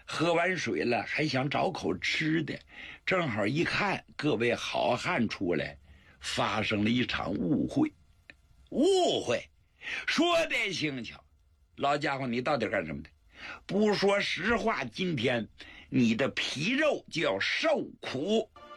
喝完水了，还想找口吃的，正好一看各位好汉出来，发生了一场误会。误会？说得轻巧，老家伙，你到底干什么的？不说实话，今天你的皮肉就要受苦。